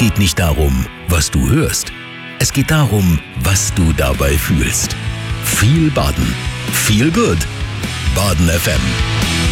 geht nicht darum, was du hörst. Es geht darum, was du dabei fühlst. Viel Baden. Feel good. Baden FM.